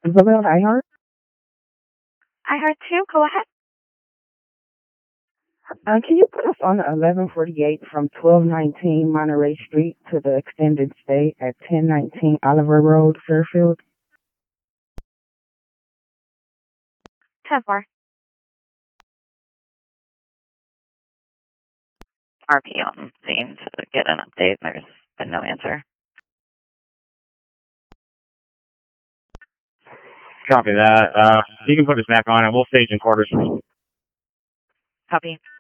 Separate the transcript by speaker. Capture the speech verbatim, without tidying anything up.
Speaker 1: Isabel iHeart.
Speaker 2: I heard two. Go ahead.
Speaker 1: Uh, can you put us on eleven forty-eight from twelve nineteen Monterey Street to the extended stay at ten nineteen Oliver Road, Fairfield?
Speaker 2: ten four.
Speaker 3: R P on scene to get an update. There's been no answer.
Speaker 4: Copy that. Uh, you can put us back on and we'll stage in quarters.
Speaker 3: Copy.